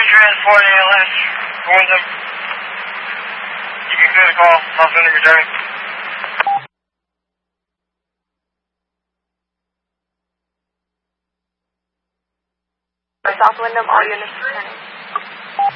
transport ALS, Wyndham. You can clear the call. I'll send him returning. South Wyndham, all units returning.